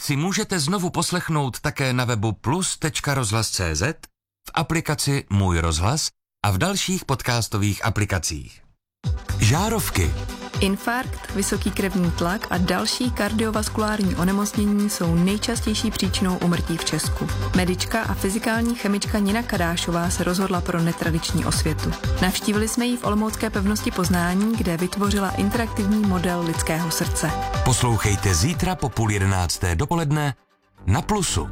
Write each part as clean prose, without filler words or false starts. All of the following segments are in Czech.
si můžete znovu poslechnout také na webu plus.rozhlas.cz, v aplikaci Můj rozhlas a v dalších podcastových aplikacích. Žárovky. Infarkt, vysoký krevní tlak a další kardiovaskulární onemocnění jsou nejčastější příčinou úmrtí v Česku. Medička a fyzikální chemička Nina Kadášová se rozhodla pro netradiční osvětu. Navštívili jsme ji v olomoucké pevnosti Poznání, kde vytvořila interaktivní model lidského srdce. Poslouchejte zítra po 10:30 dopoledne na Plusu.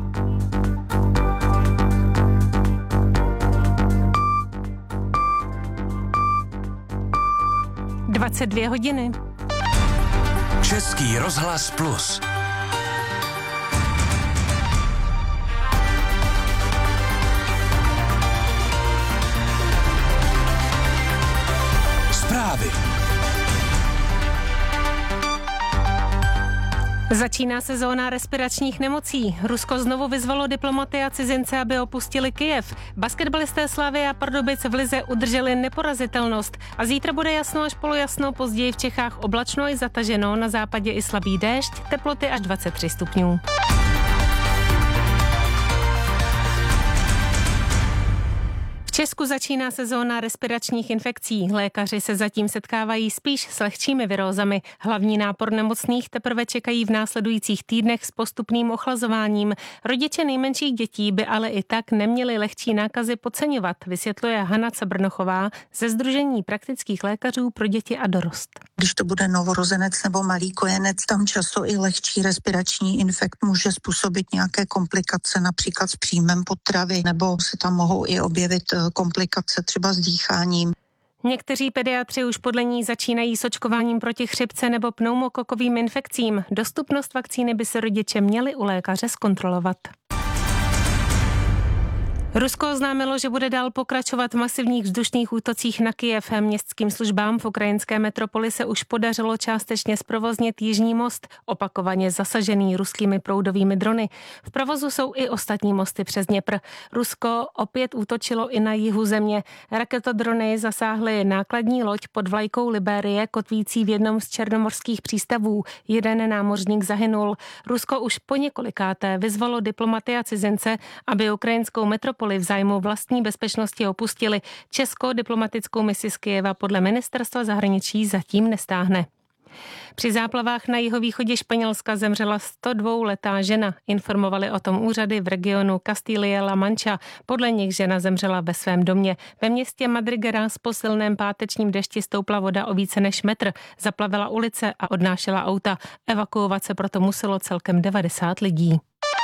22 hodiny. Český rozhlas Plus. Zprávy. Začíná sezóna respiračních nemocí. Rusko znovu vyzvalo diplomaty a cizince, aby opustili Kyjev. Basketbalisté Slavie a Pardubic v lize udrželi neporazitelnost. A zítra bude jasno až polojasno, později v Čechách oblačno i zataženo, na západě i slabý déšť, teploty až 23 stupňů. V Česku začíná sezóna respiračních infekcí. Lékaři se zatím setkávají spíš s lehčími virózami. Hlavní nápor nemocných teprve čekají v následujících týdnech s postupným ochlazováním. Rodiče nejmenších dětí by ale i tak neměli lehčí nákazy podceňovat, vysvětluje Hana Cabrnochová ze Sdružení praktických lékařů pro děti a dorost. Když to bude novorozenec nebo malý kojenec, tam často i lehčí respirační infekt může způsobit nějaké komplikace, například s příjmem potravy, nebo se tam mohou i objevit komplikace třeba s dýcháním. Někteří pediatři už podle ní začínají s očkováním proti chřipce nebo pneumokokovým infekcím. Dostupnost vakcíny by se rodiče měli u lékaře zkontrolovat. Rusko oznámilo, že bude dál pokračovat v masivních vzdušných útocích na Kyjev. Městským službám v ukrajinské metropoli se už podařilo částečně zprovoznit Jižní most, opakovaně zasažený ruskými proudovými drony. V provozu jsou i ostatní mosty přes Dněpr. Rusko opět útočilo i na jihu země. Raketodrony zasáhly nákladní loď pod vlajkou Libérie, kotvící v jednom z černomorských přístavů. Jeden námořník zahynul. Rusko už poněkolikáté vyzvalo diplomaty a cizince, aby ukrajinskou metropoli v zájmu vlastní bezpečnosti opustili. Českou diplomatickou misi z Kyjeva podle ministerstva zahraničí zatím nestáhne. Při záplavách na jihovýchodě Španělska zemřela 102letá žena. Informovali o tom úřady v regionu Castilla-La Mancha. Podle nich žena zemřela ve svém domě. Ve městě Madrigueras po silném pátečním dešti stoupla voda o více než metr. Zaplavila ulice a odnášela auta. Evakuovat se proto muselo celkem 90 lidí.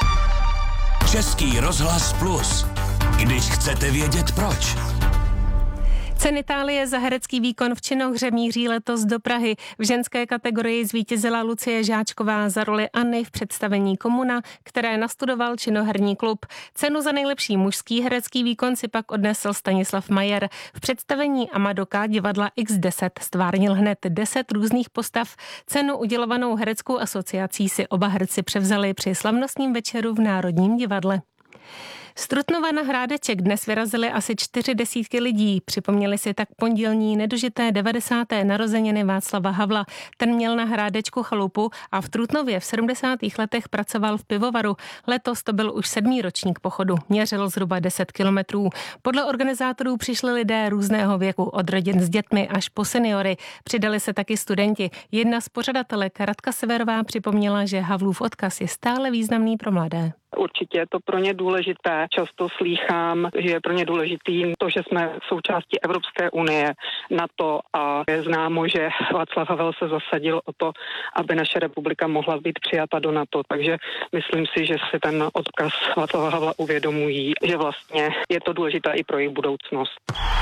Český rozhlas Plus. Když chcete vědět proč. Cen Itálie za herecký výkon v Činohře míří letos do Prahy. V ženské kategorii zvítězila Lucie Žáčková za roli Anny v představení Komuna, které nastudoval Činoherní klub. Cenu za nejlepší mužský herecký výkon si pak odnesl Stanislav Majer. V představení Amadoka divadla X10 stvárnil hned 10 různých postav. Cenu udělovanou hereckou asociací si oba herci převzali při slavnostním večeru v Národním divadle. Z Trutnova na Hrádeček dnes vyrazily asi 40 lidí. Připomněli si tak pondělní nedožité 90. narozeniny Václava Havla. Ten měl na Hrádečku chalupu a v Trutnově v 70. letech pracoval v pivovaru. Letos to byl už 7. ročník pochodu. Měřil zhruba 10 kilometrů. Podle organizátorů přišli lidé různého věku, od rodin s dětmi až po seniory. Přidali se taky studenti. Jedna z pořadatelek, Radka Severová, připomněla, že Havlův odkaz je stále významný pro mladé. Určitě je to pro ně důležité. Často slýchám, že je pro ně důležitý to, že jsme součástí Evropské unie, NATO a je známo, že Václav Havel se zasadil o to, aby naše republika mohla být přijata do NATO. Takže myslím si, že si ten odkaz Václava Havla uvědomují, že vlastně je to důležité i pro jejich budoucnost.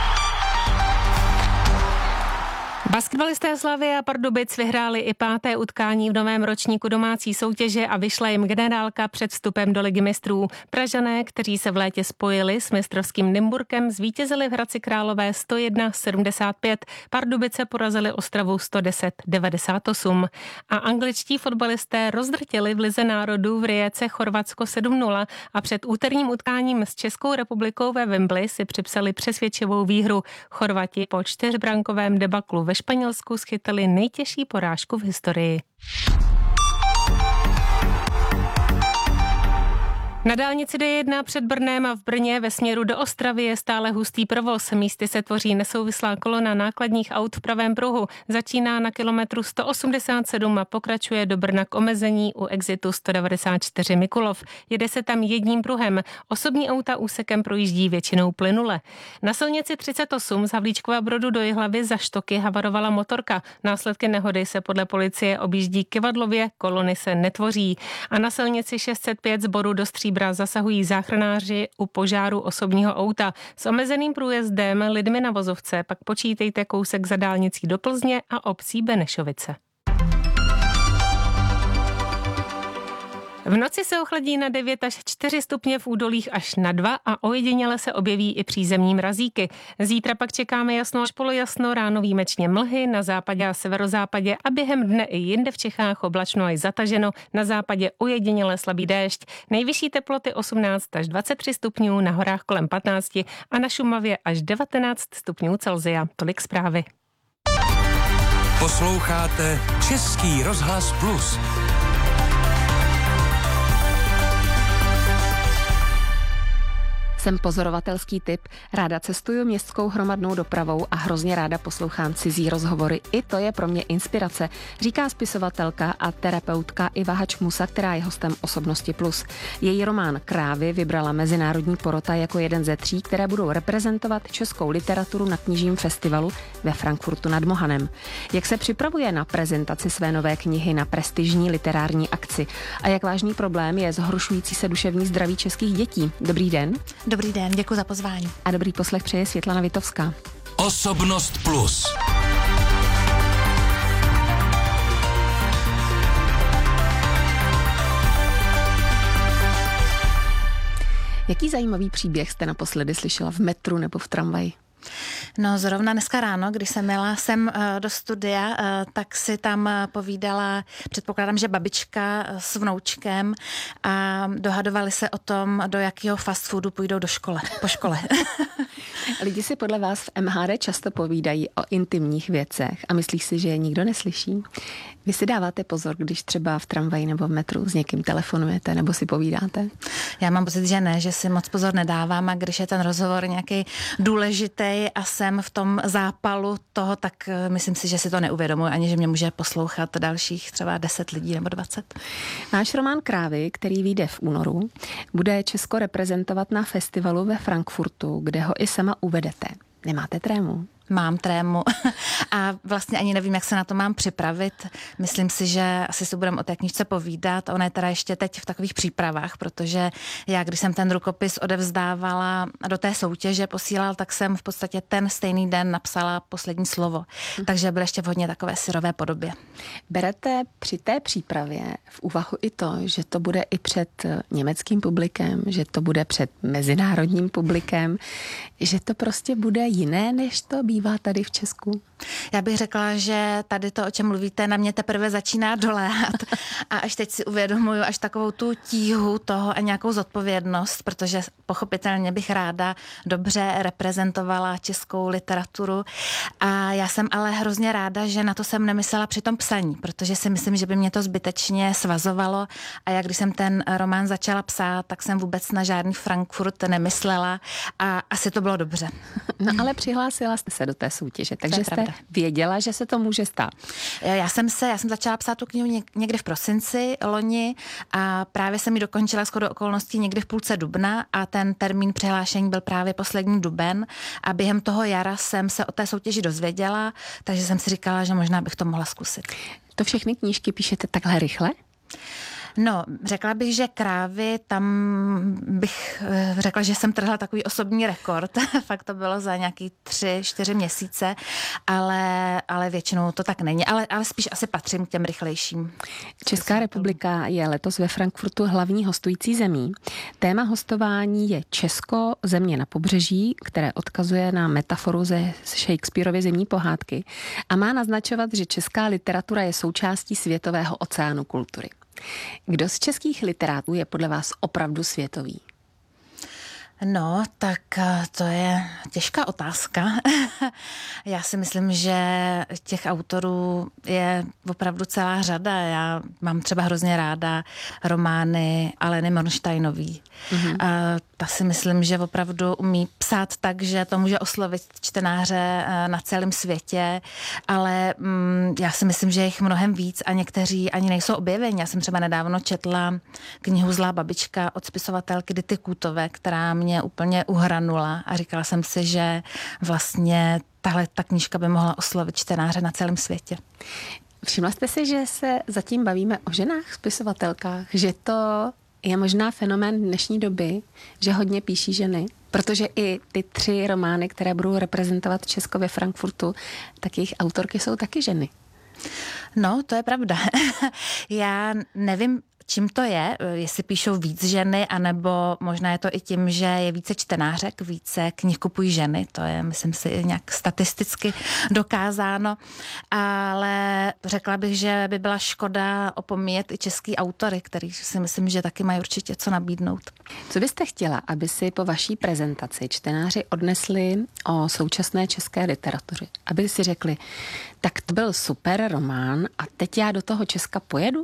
Basketbalisté Slavie a Pardubic vyhráli i 5. utkání v novém ročníku domácí soutěže a vyšla jim generálka před vstupem do Ligy mistrů. Pražané, kteří se v létě spojili s mistrovským Nymburkem, zvítězili v Hradci Králové 101-75, Pardubice porazili Ostravu 110-98. A angličtí fotbalisté rozdrtili v Lize národů v Rijece Chorvatsko 7-0 a před úterním utkáním s Českou republikou ve Wembley si připsali přesvědčivou výhru. Chorvati po 4brankovém debaklu ve Španělsku schytali nejtěžší porážku v historii. Na dálnici D1 před Brnem a v Brně ve směru do Ostravy je stále hustý provoz. Místy se tvoří nesouvislá kolona nákladních aut v pravém pruhu. Začíná na kilometru 187 a pokračuje do Brna k omezení u exitu 194 Mikulov. Jede se tam jedním pruhem. Osobní auta úsekem projíždí většinou plynule. Na silnici 38 z Havlíčkova Brodu do Jihlavy za Štoky havarovala motorka. Následky nehody se podle policie objíždí kyvadlově, kolony se netvoří. A na silnici 605 z Boru do Stříbra zasahují záchranáři u požáru osobního auta. S omezeným průjezdem lidmi na vozovce pak počítejte kousek za dálnicí do Plzně a obcí Benešovice. V noci se ochladí na 9 až 4 stupně, v údolích až na 2 a ojediněle se objeví i přízemní mrazíky. Zítra pak čekáme jasno až polojasno, ráno výjimečně mlhy, na západě a severozápadě a během dne i jinde v Čechách oblačno až zataženo, na západě ojediněle slabý déšť. Nejvyšší teploty 18 až 23 stupňů, na horách kolem 15 a na Šumavě až 19 stupňů Celsia. Tolik zprávy. Posloucháte Český rozhlas Plus. Jsem pozorovatelský typ, ráda cestuju městskou hromadnou dopravou a hrozně ráda poslouchám cizí rozhovory. I to je pro mě inspirace, říká spisovatelka a terapeutka Iva Hačmusa, která je hostem Osobnosti Plus. Její román Krávy vybrala mezinárodní porota jako jeden ze 3, které budou reprezentovat českou literaturu na knižním festivalu ve Frankfurtu nad Mohanem. Jak se připravuje na prezentaci své nové knihy na prestižní literární akci a jak vážný problém je zhoršující se duševní zdraví českých dětí. Dobrý den. Dobrý den, děkuji za pozvání. A dobrý poslech přeje Světlana Vitovská. Osobnost Plus. Jaký zajímavý příběh jste naposledy slyšela v metru nebo v tramvaji? No zrovna dneska ráno, když jsem jela sem do studia, tak si tam povídala, předpokládám, že babička s vnoučkem a dohadovali se o tom, do jakého fast foodu půjdou po škole. Lidi si podle vás v MHD často povídají o intimních věcech a myslí si, že je nikdo neslyší. Vy si dáváte pozor, když třeba v tramvaji nebo v metru s někým telefonujete nebo si povídáte? Já mám pocit, že ne, že si moc pozor nedávám a když je ten rozhovor nějaký důležitý a jsem v tom zápalu toho, tak myslím si, že si to neuvědomuji, ani že mě může poslouchat dalších třeba 10 lidí nebo 20. Náš román Krávy, který vyjde v únoru, bude Česko reprezentovat na festivalu ve Frankfurtu, kde ho i sama uvedete. Nemáte trému? Mám trému a vlastně ani nevím, jak se na to mám připravit. Myslím si, že asi si budeme o té knížce povídat. Ona je teda ještě teď v takových přípravách, protože já, když jsem ten rukopis odevzdávala do té soutěže, posílal, tak jsem v podstatě ten stejný den napsala poslední slovo. Takže byl ještě v hodně takové syrové podobě. Berete při té přípravě v úvahu i to, že to bude i před německým publikem, že to bude před mezinárodním publikem, že to prostě bude jiné, než to bývá tady v Česku? Já bych řekla, že tady to, o čem mluvíte, na mě teprve začíná doléhat a až teď si uvědomuju až takovou tu tíhu toho a nějakou zodpovědnost, protože pochopitelně bych ráda dobře reprezentovala českou literaturu a já jsem ale hrozně ráda, že na to jsem nemyslela při tom psaní, protože si myslím, že by mě to zbytečně svazovalo a jak když jsem ten román začala psát, tak jsem vůbec na žádný Frankfurt nemyslela a asi to bylo dobře. No ale přihlásila jste se do té soutěže, takže jste věděla, že se to může stát. Já jsem začala psát tu knihu někdy v prosinci loni a právě jsem ji dokončila shodou okolností někdy v půlce dubna a ten termín přihlášení byl právě poslední duben a během toho jara jsem se o té soutěži dozvěděla, takže jsem si říkala, že možná bych to mohla zkusit. To všechny knížky píšete takhle rychle? No, řekla bych, že Krávy, tam bych řekla, že jsem trhla takový osobní rekord. Fakt to bylo za nějaký 3-4 měsíce, ale většinou to tak není. Ale spíš asi patřím k těm rychlejším. Česká republika je letos ve Frankfurtu hlavní hostující zemí. Téma hostování je Česko, země na pobřeží, které odkazuje na metaforu ze Shakespearovy Zimní pohádky a má naznačovat, že česká literatura je součástí světového oceánu kultury. Kdo z českých literátů je podle vás opravdu světový? No, tak to je těžká otázka. Já si myslím, že těch autorů je opravdu celá řada. Já mám třeba hrozně ráda romány Aleny Mornsteinový. Ta si myslím, že opravdu umí psát tak, že to může oslovit čtenáře na celém světě, ale já si myslím, že je jich mnohem víc a někteří ani nejsou objeveni. Já jsem třeba nedávno četla knihu Zlá babička od spisovatelky Dity Kůtové, která mě úplně uhranula a říkala jsem si, že vlastně ta knížka by mohla oslovit čtenáře na celém světě. Všimla jste si, že se zatím bavíme o ženách spisovatelkách, že to je možná fenomén dnešní doby, že hodně píší ženy, protože i ty 3 romány, které budou reprezentovat Česko ve Frankfurtu, tak jejich autorky jsou taky ženy. No, to je pravda. Já nevím, čím to je, jestli píšou víc ženy, anebo možná je to i tím, že je více čtenářek, více knih kupují ženy, to je, myslím si, nějak statisticky dokázáno, ale řekla bych, že by byla škoda opomíjet i český autory, který si myslím, že taky mají určitě co nabídnout. Co byste chtěla, aby si po vaší prezentaci čtenáři odnesli o současné české literatuře? Aby si řekli, tak to byl super román a teď já do toho Česka pojedu?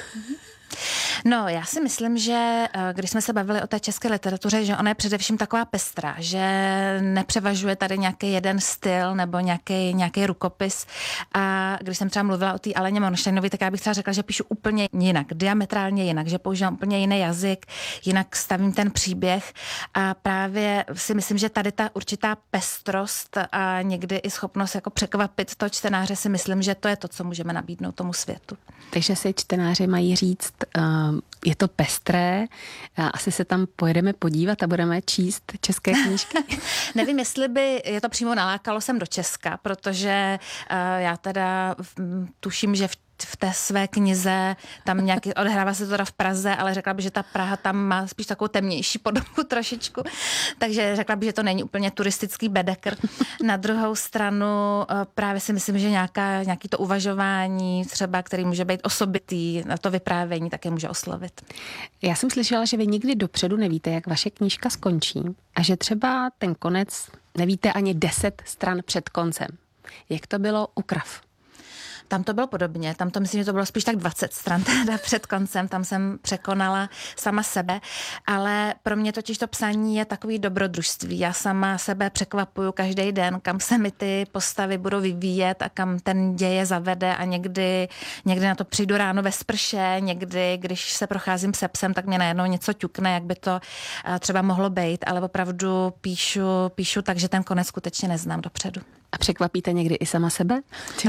No, já si myslím, že když jsme se bavili o té české literatuře, že ona je především taková pestrá, že nepřevažuje tady nějaký jeden styl nebo nějaký rukopis. A když jsem třeba mluvila o té Aleně Mornsteinové, tak já bych třeba řekla, že píšu úplně jinak, diametrálně jinak, že používám úplně jiný jazyk, jinak stavím ten příběh a právě si myslím, že tady ta určitá pestrost a někdy i schopnost jako překvapit to čtenáře, si myslím, že to je to, co můžeme nabídnout tomu světu. Takže si čtenáři mají říct, je to pestré, asi se tam pojedeme podívat a budeme číst české knížky. Nevím, jestli by je to přímo nalákalo sem do Česka, protože já teda tuším, že v té své knize tam nějaký, odehrává se to teda v Praze, ale řekla bych, že ta Praha tam má spíš takovou temnější podobu trošičku, takže řekla bych, že to není úplně turistický bedekr. Na druhou stranu právě si myslím, že nějaký to uvažování třeba, který může být osobitý, na to vyprávění také může oslovit. Já jsem slyšela, že vy nikdy dopředu nevíte, jak vaše knížka skončí a že třeba ten konec nevíte ani 10 stran před koncem. Jak to bylo u Krav? Tam to bylo podobně, tam to myslím, že to bylo spíš tak 20 stran teda před koncem, tam jsem překonala sama sebe, ale pro mě totiž to psaní je takový dobrodružství. Já sama sebe překvapuju každý den, kam se mi ty postavy budou vyvíjet a kam ten děj zavede a někdy na to přijdu ráno ve sprše, někdy, když se procházím se psem, tak mě najednou něco ťukne, jak by to třeba mohlo být, ale opravdu píšu tak, že ten konec skutečně neznám dopředu. A překvapíte někdy i sama sebe?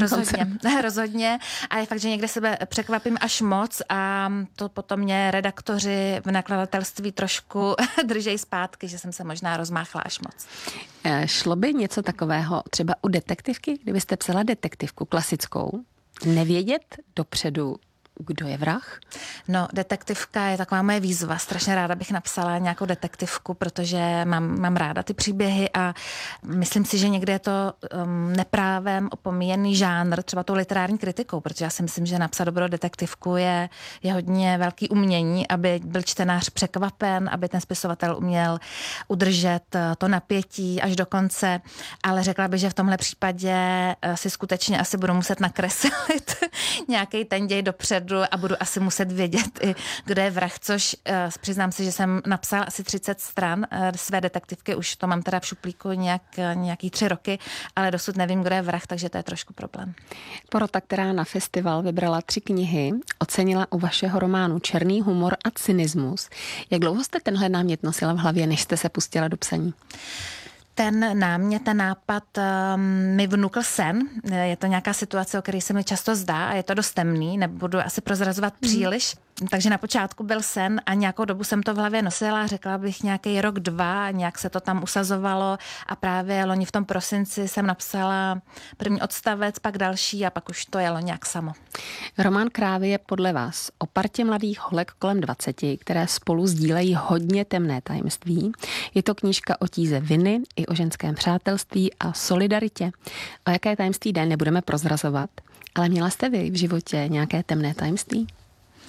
Rozhodně. A je fakt, že někde sebe překvapím až moc a to potom mě redaktoři v nakladatelství trošku držej zpátky, že jsem se možná rozmáchla až moc. Šlo by něco takového třeba u detektivky, kdybyste psala detektivku klasickou, nevědět dopředu, kdo je vrah? No, detektivka je taková moje výzva. Strašně ráda bych napsala nějakou detektivku, protože mám ráda ty příběhy a myslím si, že někde je to neprávem opomíjený žánr, třeba tou literární kritikou, protože já si myslím, že napsat dobrou detektivku je hodně velký umění, aby byl čtenář překvapen, aby ten spisovatel uměl udržet to napětí až do konce, ale řekla bych, že v tomhle případě si skutečně asi budu muset nakreslit nějaký ten děj dopředu a budu asi muset vědět i, kdo je vrah, což přiznám si, že jsem napsala asi 30 stran své detektivky, už to mám teda v šuplíku nějaký 3 roky, ale dosud nevím, kdo je vrah, takže to je trošku problém. Porota, která na festival vybrala 3 knihy, ocenila u vašeho románu Černý humor a cynismus. Jak dlouho jste tenhle námět nosila v hlavě, než jste se pustila do psaní? Ten nápad mi vnukl sen. Je to nějaká situace, o které se mi často zdá a je to dost temný, nebudu asi prozrazovat příliš. Takže na počátku byl sen a nějakou dobu jsem to v hlavě nosila, řekla bych nějaký rok, 2, nějak se to tam usazovalo a právě loni v tom prosinci jsem napsala první odstavec, pak další a pak už to jelo nějak samo. Román Krávy je podle vás o partě mladých holek kolem 20, které spolu sdílejí hodně temné tajemství. Je to knížka o tíze viny i o ženském přátelství a solidaritě. O jaké tajemství jde, nebudeme prozrazovat, ale měla jste vy v životě nějaké temné tajemství?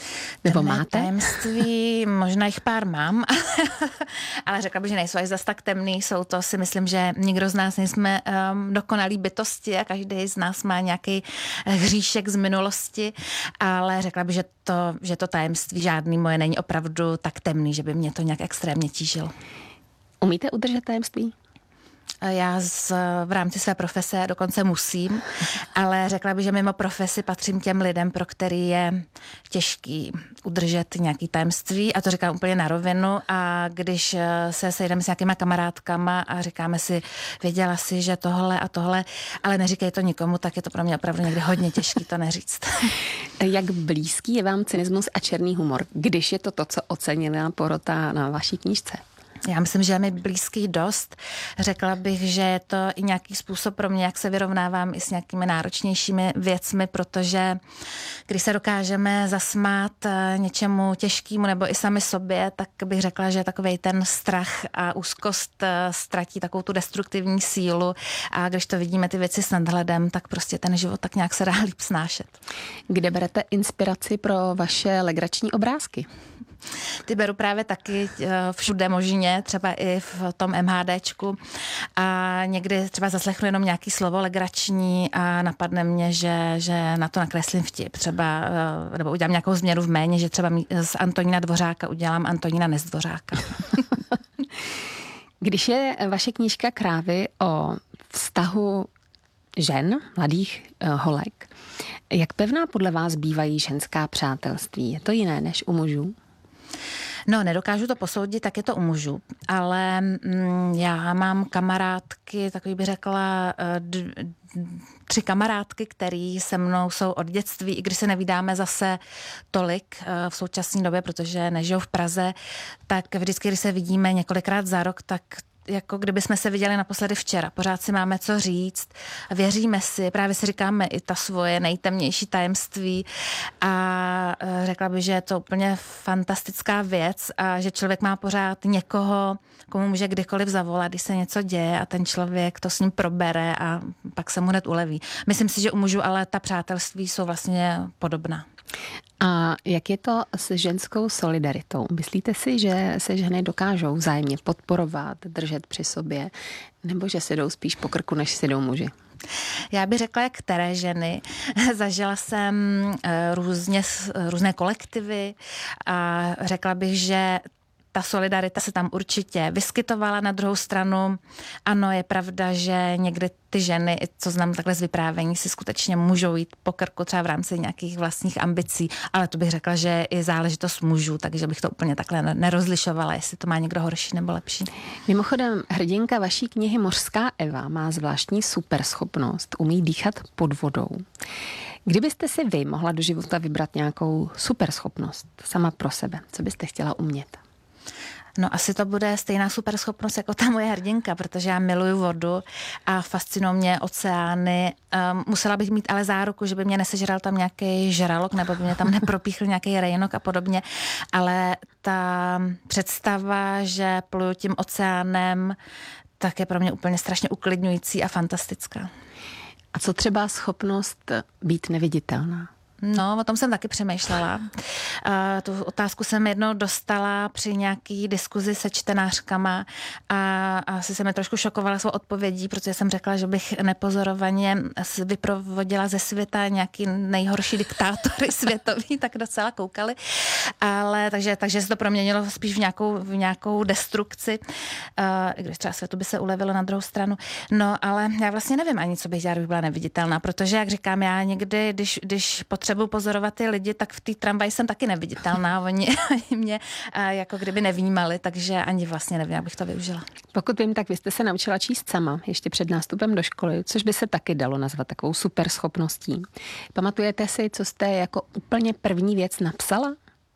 Nebo máte? Tajemství, možná jich pár mám, ale řekla bych, že nejsou až zas tak temný. Jsou to, si myslím, že nikdo z nás nejsme dokonalý bytosti a každý z nás má nějaký hříšek z minulosti, ale řekla bych, že to tajemství žádný moje není opravdu tak temný, že by mě to nějak extrémně tížilo. Umíte udržet tajemství? Já v rámci své profese dokonce musím, ale řekla bych, že mimo profesi patřím těm lidem, pro který je těžký udržet nějaký tajemství, a to říkám úplně na rovinu. A když se sejdeme s nějakýma kamarádkama a říkáme si, věděla si, že tohle a tohle, ale neříkej to nikomu, tak je to pro mě opravdu někdy hodně těžký to neříct. Jak blízký je vám cynismus a černý humor, když je to, co ocenila porota na vaší knížce? Já myslím, že je mi blízký dost. Řekla bych, že je to i nějaký způsob pro mě, jak se vyrovnávám i s nějakými náročnějšími věcmi, protože když se dokážeme zasmát něčemu těžkému nebo i sami sobě, tak bych řekla, že takovej ten strach a úzkost ztratí takovou tu destruktivní sílu, a když to vidíme ty věci s nadhledem, tak prostě ten život tak nějak se dá líp snášet. Kde berete inspiraci pro vaše legrační obrázky? Ty beru právě taky všude možně, třeba i v tom MHDčku, a někdy třeba zaslechnu jenom nějaký slovo legrační a napadne mě, že na to nakreslím vtip třeba, nebo udělám nějakou změnu v jméně, že třeba z Antonína Dvořáka udělám Antonína Nezdvořáka. Když je vaše knížka Krávy o vztahu žen, mladých holek, jak pevná podle vás bývají ženská přátelství? Je to jiné než u mužů? No, nedokážu to posoudit, tak je to u mužů, ale já mám kamarádky, takový bych řekla 3 kamarádky, který se mnou jsou od dětství, i když se nevídáme zase tolik v současné době, protože nežijou v Praze, tak vždycky, když se vidíme několikrát za rok, tak jako kdyby jsme se viděli naposledy včera. Pořád si máme co říct, věříme si, právě si říkáme i ta svoje nejtemnější tajemství, a řekla bych, že je to úplně fantastická věc a že člověk má pořád někoho, komu může kdykoliv zavolat, když se něco děje, a ten člověk to s ním probere a pak se mu hned uleví. Myslím si, že u mužů ale ta přátelství jsou vlastně podobná. A jak je to s ženskou solidaritou? Myslíte si, že se ženy dokážou vzájemně podporovat, držet při sobě, nebo že si jdou spíš po krku, než si jdou muži? Já bych řekla, jak které ženy. Zažila jsem různé kolektivy a řekla bych, že ta solidarita se tam určitě vyskytovala. Na druhou stranu, ano, je pravda, že někdy ty ženy, co znám takhle z vyprávění, si skutečně můžou jít po krku třeba v rámci nějakých vlastních ambicí, ale to bych řekla, že je i záležitost mužů, takže bych to úplně takhle nerozlišovala, jestli to má někdo horší nebo lepší. Mimochodem, hrdinka vaší knihy Mořská Eva má zvláštní superschopnost, umí dýchat pod vodou. Kdybyste si vy mohla do života vybrat nějakou superschopnost sama pro sebe, co byste chtěla umět? No, asi to bude stejná superschopnost jako ta moje hrdinka, protože já miluju vodu a fascinují mě oceány. Musela bych mít ale záruku, že by mě nesežral tam nějaký žralok nebo by mě tam nepropíchl nějaký rejnok a podobně, ale ta představa, že pluju tím oceánem, tak je pro mě úplně strašně uklidňující a fantastická. A co třeba schopnost být neviditelná? No, o tom jsem taky přemýšlela. Tu otázku jsem jednou dostala při nějaký diskuzi se čtenářkama a asi se mi trošku šokovala svou odpovědí, protože jsem řekla, že bych nepozorovaně vyprovodila ze světa nějaký nejhorší diktátory světový, tak docela koukali. Ale takže se to proměnilo spíš v nějakou destrukci, i když třeba světu by se ulevilo na druhou stranu. No, ale já vlastně nevím ani, co bych dělala, kdybych byla neviditelná, protože, jak říkám, já někdy, když potřebuji pozorovat ty lidi, tak v té tramvaji jsem taky neviditelná. Oni mě jako kdyby nevnímali, takže ani vlastně nevím, jak bych to využila. Pokud vím, tak vy jste se naučila číst sama ještě před nástupem do školy, což by se taky dalo nazvat takovou super schopností. Pamatujete si, co jste jako úplně první věc napsala?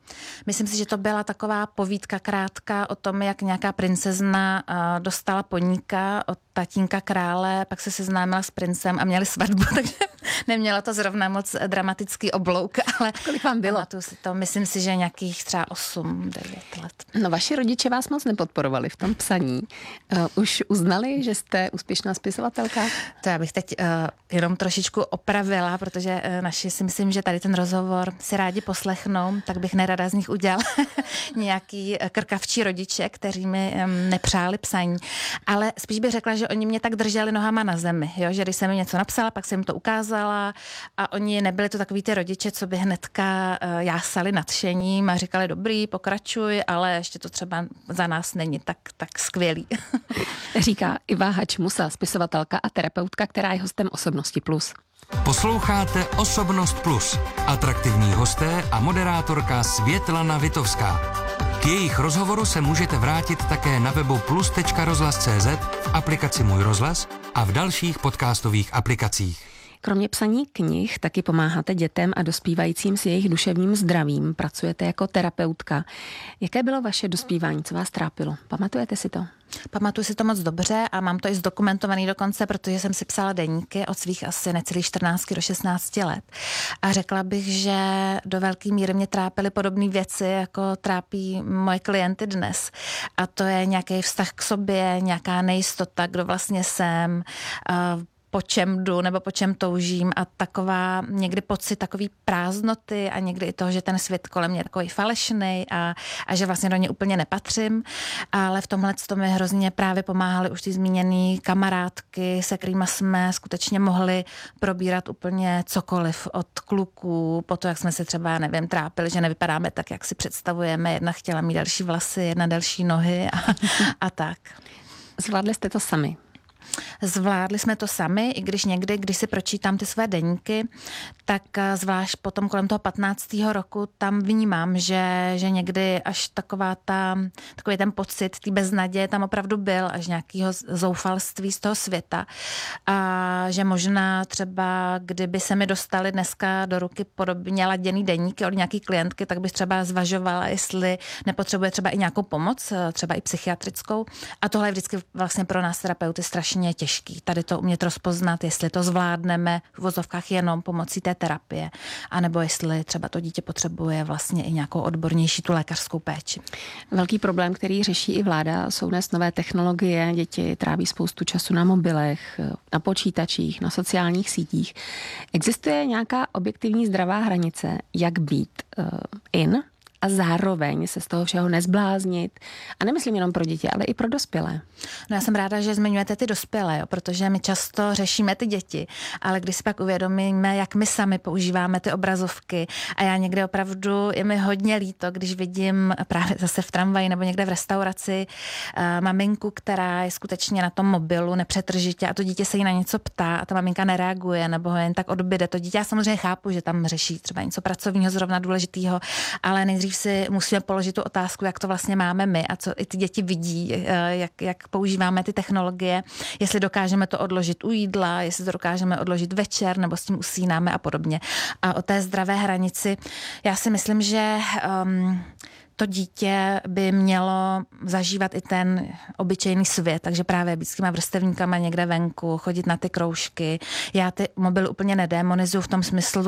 Myslím si, že to byla taková povídka krátká o tom, jak nějaká princezna dostala poníka od tatínka krále, pak se seznámila s princem a měli svatbu, takže neměla to zrovna moc dramatický oblouk, ale kolik vám bylo? Si to, myslím si, že nějakých třeba 8-9 let. No, vaši rodiče vás moc nepodporovali v tom psaní. Už uznali, že jste úspěšná spisovatelka? To já bych teď jenom trošičku opravila, protože naši si myslím, že tady ten rozhovor si rádi poslechnou, tak bych nerada z nich udělala nějaký krkavčí rodiče, kteří mi nepřáli psaní. Ale spíš bych řekla, že oni mě tak drželi nohama na zemi, jo? Že když jsem mi něco napsala, pak jsem jim to ukázala a oni nebyli to takový ty rodiče, co by hnedka jásali nadšením a říkali dobrý, pokračuj, ale ještě to třeba za nás není tak skvělý. Říká Iva Hačmusa, spisovatelka a terapeutka, která je hostem Osobnosti Plus. Posloucháte Osobnost Plus. Atraktivní hosté a moderátorka Světlana Vitovská. K jejich rozhovoru se můžete vrátit také na webu plus.rozhlas.cz, v aplikaci Můj rozhlas a v dalších podcastových aplikacích. Kromě psaní knih taky pomáháte dětem a dospívajícím s jejich duševním zdravím. Pracujete jako terapeutka. Jaké bylo vaše dospívání? Co vás trápilo? Pamatujete si to? Pamatuju si to moc dobře a mám to i zdokumentovaný dokonce, protože jsem si psala deníky od svých asi necelých 14 do 16 let. A řekla bych, že do velké míry mě trápily podobné věci, jako trápí moje klienty dnes. A to je nějaký vztah k sobě, nějaká nejistota, kdo vlastně jsem, po čem jdu nebo po čem toužím a taková někdy pocit takový prázdnoty a někdy i toho, že ten svět kolem mě je takový falešný a že vlastně do něj úplně nepatřím. Ale v tomhle to mi hrozně právě pomáhaly už ty zmíněné kamarádky, se kterými jsme skutečně mohli probírat úplně cokoliv od kluků, po to, jak jsme se třeba, nevím, trápili, že nevypadáme tak, jak si představujeme. Jedna chtěla mít další vlasy, jedna delší nohy a tak. Zvládli jste to sami? Zvládli jsme to sami, i když někdy, když si pročítám ty své deníky, tak zvlášť potom kolem toho 15. roku tam vnímám, že někdy až takový ten pocit té beznaděje tam opravdu byl, až nějakého zoufalství z toho světa. A že možná třeba, kdyby se mi dostaly dneska do ruky podobně laděný deníky od nějaký klientky, tak bych třeba zvažovala, jestli nepotřebuje třeba i nějakou pomoc, třeba i psychiatrickou. A tohle je vždycky vlastně pro nás terapeuty strašně těžký. Tady to umět rozpoznat, jestli to zvládneme v uvozovkách jenom pomocí té terapie, anebo jestli třeba to dítě potřebuje vlastně i nějakou odbornější tu lékařskou péči. Velký problém, který řeší i vláda, jsou dnes nové technologie. Děti tráví spoustu času na mobilech, na počítačích, na sociálních sítích. Existuje nějaká objektivní zdravá hranice, jak být in a zároveň se z toho všeho nezbláznit? A nemyslím jenom pro děti, ale i pro dospělé. No já jsem ráda, že zmiňujete ty dospělé, jo, protože my často řešíme ty děti, ale když si pak uvědomíme, jak my sami používáme ty obrazovky a já někde opravdu je mi hodně líto, když vidím právě zase v tramvaji nebo někde v restauraci maminku, která je skutečně na tom mobilu nepřetržitě a to dítě se jí na něco ptá a ta maminka nereaguje nebo ho jen tak odbyde. To dítě já samozřejmě chápu, že tam řeší třeba něco pracovního zrovna důležitého, ale nejdřív si musíme položit tu otázku, jak to vlastně máme my a co i ty děti vidí, jak používáme ty technologie, jestli dokážeme to odložit u jídla, jestli to dokážeme odložit večer nebo s tím usínáme a podobně. A o té zdravé hranici já si myslím, že to dítě by mělo zažívat i ten obyčejný svět, takže právě být s těma vrstevníkama někde venku, chodit na ty kroužky. Já ty mobily úplně nedémonizuju v tom smyslu,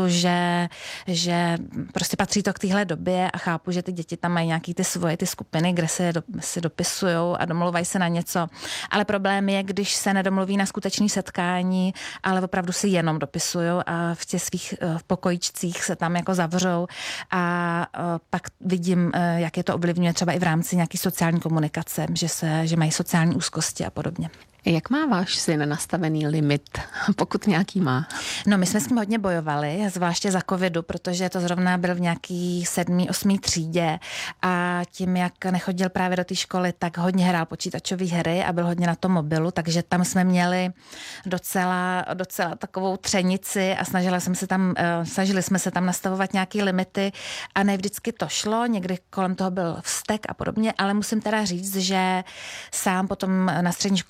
že prostě patří to k téhle době a chápu, že ty děti tam mají nějaký ty svoje ty skupiny, kde se dopisujou a domluvají se na něco. Ale problém je, když se nedomluví na skutečné setkání, ale opravdu si jenom dopisují a v těch svých pokojičcích se tam jako zavřou a pak vidím, jak je to ovlivňuje třeba i v rámci nějaký sociální komunikace, že mají sociální úzkosti a podobně. Jak má váš syn nastavený limit, pokud nějaký má? No, my jsme s tím hodně bojovali, zvláště za covidu, protože to zrovna byl v nějaký 7., 8. třídě a tím, jak nechodil právě do té školy, tak hodně hrál počítačové hry a byl hodně na tom mobilu, takže tam jsme měli docela takovou třenici a snažili jsme se tam nastavovat nějaké limity a ne vždycky to šlo, někdy kolem toho byl vztek a podobně, ale musím teda říct, že sám potom na střední škole moje teda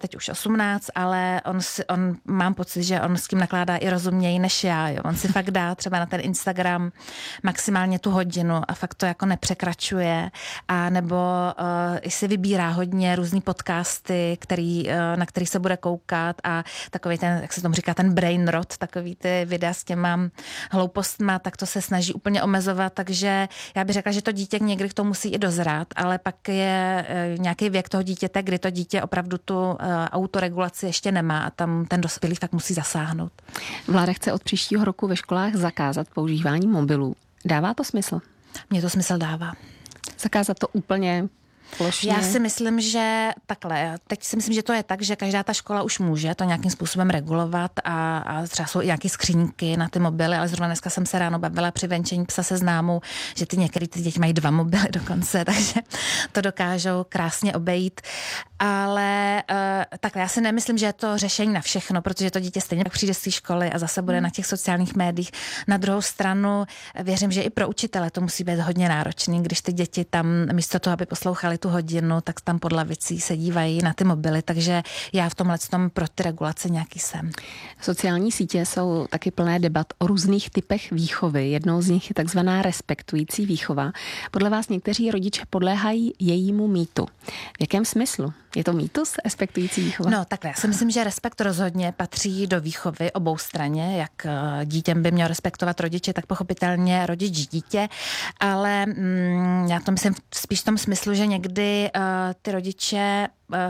teď už 18, ale on mám pocit, že on s tím nakládá i rozuměji než já. Jo. On si fakt dá třeba na ten Instagram maximálně tu hodinu a fakt to jako nepřekračuje, a nebo i si vybírá hodně různý podcasty, na který se bude koukat, a takový ten, jak se tomu říká, ten brain rot, takový ty videa s těma hloupostma, tak to se snaží úplně omezovat, takže já bych řekla, že to dítě někdy k tomu musí i dozrát, ale pak je nějaký věk toho dítěte, kdy to dítě opravdu tu autoregulaci ještě nemá a tam ten dospělý fakt musí zasáhnout. Vláda chce od příštího roku ve školách zakázat používání mobilů. Dává to smysl? Mně to smysl dává. Zakázat to úplně plošně? Já si myslím, že takhle. Teď si myslím, že to je tak, že každá ta škola už může to nějakým způsobem regulovat a třeba jsou i nějaké skříňky na ty mobily, ale zrovna dneska jsem se ráno bavila při venčení psa se známou, že některé ty děti mají 2 mobily dokonce, takže to dokážou krásně obejít. Ale takhle, já si nemyslím, že je to řešení na všechno, protože to dítě stejně přijde z té školy a zase bude na těch sociálních médiích. Na druhou stranu věřím, že i pro učitele to musí být hodně náročný, když ty děti tam místo toho, aby poslouchali tu hodinu, tak tam pod lavicí se dívají na ty mobily, takže já v tomhle tom pro ty regulace nějaký jsem. Sociální sítě jsou taky plné debat o různých typech výchovy. Jednou z nich je takzvaná respektující výchova. Podle vás někteří rodiče podléhají jejímu mýtu. V jakém smyslu? Je to mýtus, respektující výchova? No takhle, já si myslím, že respekt rozhodně patří do výchovy oboustranně, jak dítěm by měl respektovat rodiče, tak pochopitelně rodič dítě, ale já to myslím spíš v tom smyslu, že někdy ty rodiče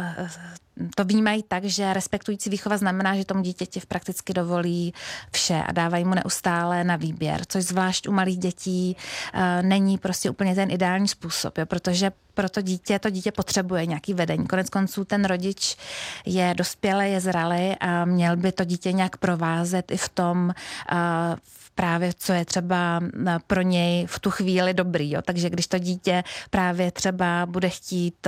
to vnímají tak, že respektující výchova znamená, že tomu dítěti prakticky dovolí vše a dávají mu neustále na výběr, což zvlášť u malých dětí není prostě úplně ten ideální způsob, jo, protože pro to dítě potřebuje nějaký vedení. Konec konců ten rodič je dospělý, je zralý a měl by to dítě nějak provázet i v tom, právě co je třeba pro něj v tu chvíli dobrý. Jo. Takže když to dítě právě třeba bude chtít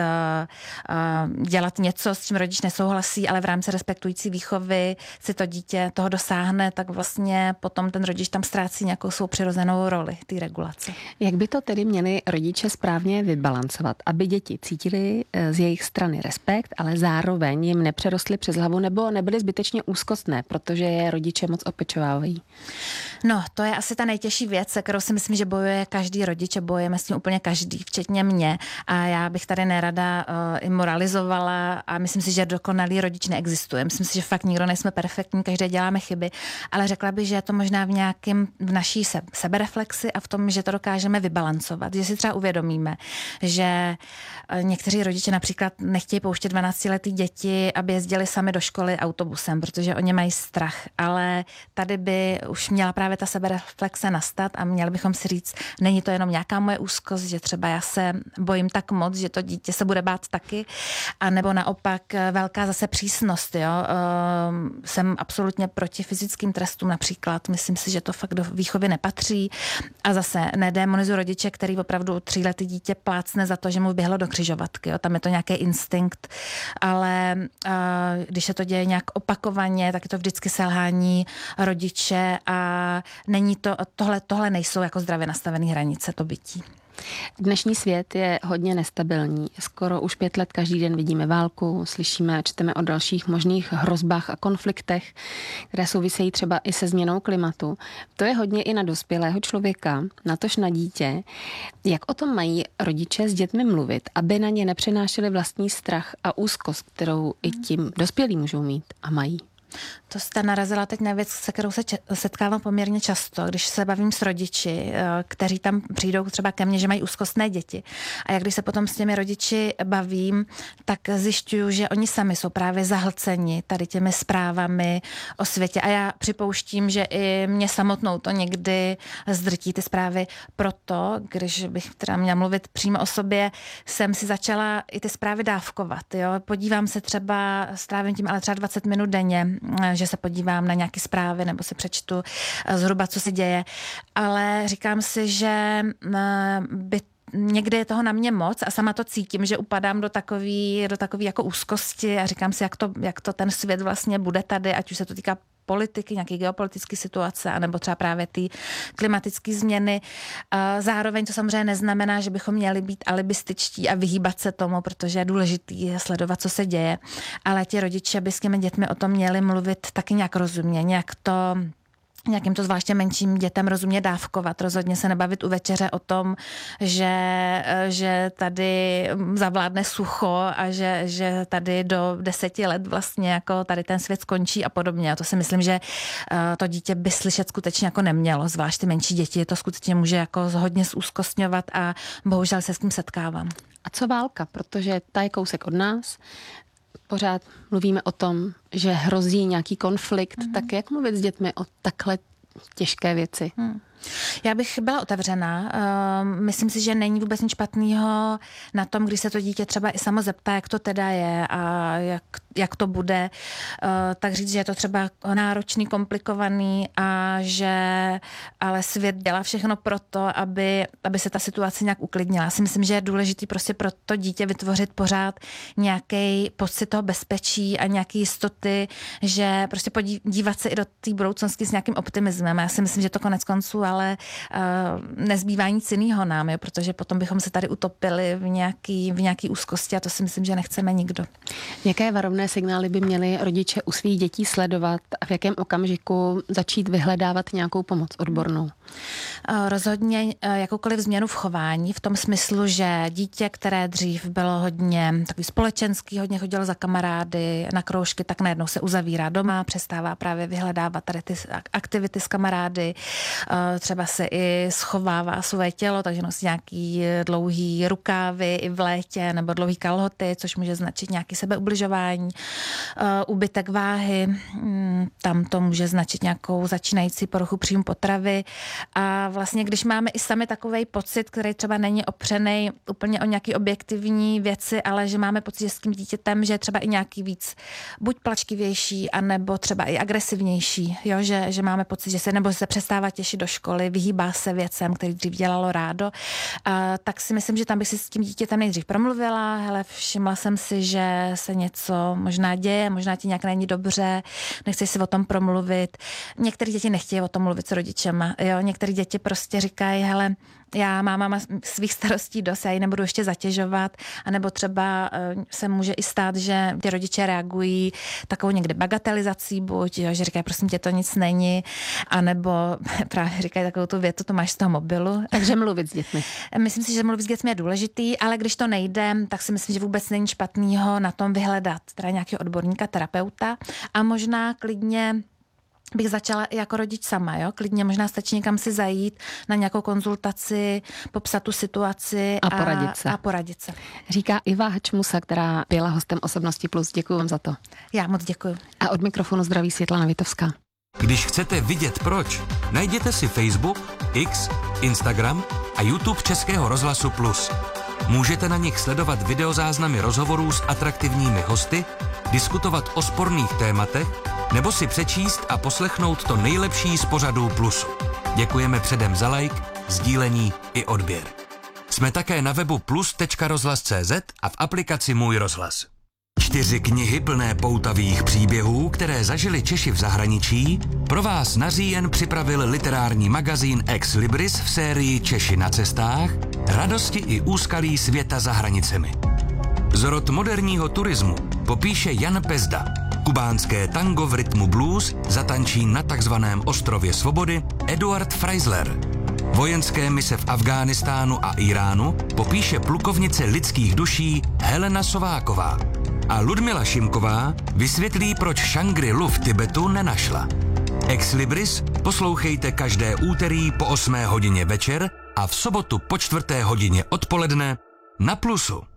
dělat něco, s čím rodič nesouhlasí, ale v rámci respektující výchovy si to dítě toho dosáhne, tak vlastně potom ten rodič tam ztrácí nějakou svou přirozenou roli té regulace. Jak by to tedy měli rodiče správně vybalancovat, aby děti cítili z jejich strany respekt, ale zároveň jim nepřerostly přes hlavu nebo nebyly zbytečně úzkostné, protože je rodiče moc opečovávají? No, to je asi ta nejtěžší věc, se kterou si myslím, že bojuje každý rodič a bojujeme s tím úplně každý, včetně mě. A já bych tady nerada i moralizovala a myslím si, že dokonalý rodič neexistuje. Myslím si, že fakt nikdo nejsme perfektní, každý děláme chyby, ale řekla bych, že je to možná v naší sebereflexi a v tom, že to dokážeme vybalancovat. Že si třeba uvědomíme, že někteří rodiče například nechtějí pouštět 12letý děti, aby jezdili sami do školy autobusem, protože oni mají strach, ale tady by už měla právě ta sebereflexe nastat a měli bychom si říct, není to jenom nějaká moje úzkost, že třeba já se bojím tak moc, že to dítě se bude bát taky, a nebo naopak velká zase přísnost. Jo? Jsem absolutně proti fyzickým trestům například. Myslím si, že to fakt do výchovy nepatří a zase nedémonizuji rodiče, který opravdu 3letý dítě plácne za to, že mu běhlo do křižovatky. Jo? Tam je to nějaký instinkt, ale když se to děje nějak opakovaně, tak je to vždycky selhání rodiče a není to, tohle nejsou jako zdravě nastavené hranice, to bytí. Dnešní svět je hodně nestabilní. Skoro už 5 let každý den vidíme válku, slyšíme a čteme o dalších možných hrozbách a konfliktech, které souvisejí třeba i se změnou klimatu. To je hodně i na dospělého člověka, natož na dítě. Jak o tom mají rodiče s dětmi mluvit, aby na ně nepřenášeli vlastní strach a úzkost, kterou i tím dospělí můžou mít a mají? To jste narazila teď na věc, se kterou se setkávám poměrně často, když se bavím s rodiči, kteří tam přijdou třeba ke mně, že mají úzkostné děti. A jak když se potom s těmi rodiči bavím, tak zjišťuju, že oni sami jsou právě zahlceni tady těmi zprávami o světě. A já připouštím, že i mě samotnou to někdy zdrtí ty zprávy. Proto, když bych teda měla mluvit přímo o sobě, jsem si začala i ty zprávy dávkovat. Jo? Podívám se třeba, strávím tím ale třeba 20 minut denně, že se podívám na nějaké zprávy nebo si přečtu zhruba, co se děje. Ale říkám si, že by někdy je toho na mě moc a sama to cítím, že upadám do takový jako úzkosti a říkám si, jak to ten svět vlastně bude tady, ať už se to týká politiky, nějaké geopolitické situace, anebo třeba právě ty klimatické změny. Zároveň to samozřejmě neznamená, že bychom měli být alibističtí a vyhýbat se tomu, protože je důležitý sledovat, co se děje. Ale ti rodiče by s těmi dětmi o tom měli mluvit taky nějak rozumně, nějakým to zvláště menším dětem rozumně dávkovat. Rozhodně se nebavit u večeře o tom, že tady zavládne sucho a že tady do 10 let vlastně jako tady ten svět skončí a podobně. A to si myslím, že to dítě by slyšet skutečně jako nemělo. Zvlášť ty menší děti to skutečně může jako hodně zúzkostňovat a bohužel se s tím setkávám. A co válka? Protože ta je kousek od nás. Pořád mluvíme o tom, že hrozí nějaký konflikt, tak jak mluvit s dětmi o takhle těžké věci? Já bych byla otevřená. Myslím si, že není vůbec nic špatného na tom, když se to dítě třeba i samo zeptá, jak to teda je a jak to bude, tak říct, že je to třeba náročný, komplikovaný a že ale svět dělá všechno pro to, aby se ta situace nějak uklidnila. Já si myslím, že je důležitý prostě pro to dítě vytvořit pořád nějaký pocit toho bezpečí a nějaký jistoty, že prostě podívat se i do té budoucnosti s nějakým optimismem. Já si myslím, že to konec konců ale nezbývá nic jiného nám, jo, protože potom bychom se tady utopili v nějaký úzkosti a to si myslím, že nechceme nikdo. Jaké varovné signály by měli rodiče u svých dětí sledovat a v jakém okamžiku začít vyhledávat nějakou pomoc odbornou? Rozhodně jakoukoliv změnu v chování, v tom smyslu, že dítě, které dřív bylo hodně takový společenský, hodně chodilo za kamarády na kroužky, tak najednou se uzavírá doma, přestává právě vyhledávat tady ty aktivity s kamarády, třeba se i schovává své tělo, takže nosí nějaký dlouhý rukávy i v létě nebo dlouhý kalhoty, což může značit nějaký sebeubližování, úbytek váhy, tam to může značit nějakou začínající poruchu příjmu potravy a vlastně když máme i sami takovej pocit, který třeba není opřený úplně o nějaký objektivní věci, ale že máme pocit, že s tím dítětem, že je třeba i nějaký víc buď plačkivější, anebo třeba i agresivnější, jo? Že máme pocit, že se přestává těšit do školy, vyhýbá se věcem, který dřív dělalo rádo, tak si myslím, že tam bych si s tím dítětem nejdřív promluvila, hele, všimla jsem si, že se něco možná děje, možná ti nějak není dobře, nechceš si o tom promluvit. Některé děti nechtějí o tom mluvit s rodičema, jo, některé děti prostě říkají, hele, já máma svých starostí dost, já ji nebudu ještě zatěžovat, anebo třeba se může i stát, že ty rodiče reagují takovou někdy bagatelizací, buď, jo, že říkají, prosím tě, to nic není, anebo právě říkají takovou tu větu, to máš z toho mobilu. Takže mluvit s dětmi. Myslím si, že mluvit s dětmi je důležitý, ale když to nejde, tak si myslím, že vůbec není špatného na tom vyhledat teda nějakého odborníka, terapeuta a možná klidně bych začala i jako rodič sama, jo? Klidně možná stačí někam si zajít na nějakou konzultaci, popsat tu situaci a poradit se. Říká Iva Hačmusa, která byla hostem Osobnosti Plus. Děkuji vám za to. Já moc děkuji. A od mikrofonu zdraví Světlana Vitovská. Když chcete vidět proč, najděte si Facebook, X, Instagram a YouTube Českého rozhlasu Plus. Můžete na nich sledovat videozáznamy rozhovorů s atraktivními hosty, diskutovat o sporných tématech nebo si přečíst a poslechnout to nejlepší z pořadů Plusu. Děkujeme předem za like, sdílení i odběr. Jsme také na webu plus.rozhlas.cz a v aplikaci Můj rozhlas. 4 knihy plné poutavých příběhů, které zažili Češi v zahraničí, pro vás na říjen připravil literární magazín Ex Libris v sérii Češi na cestách, radosti i úskalí světa za hranicemi. Zrod moderního turismu popíše Jan Pezda. Kubánské tango v rytmu blues zatančí na takzvaném ostrově svobody Eduard Freisler. Vojenské mise v Afghánistánu a Iránu popíše plukovnice lidských duší Helena Sováková. A Ludmila Šimková vysvětlí, proč Šangri-Lu v Tibetu nenašla. Ex Libris poslouchejte každé úterý po 8 hodině večer a v sobotu po 4 hodině odpoledne na Plusu.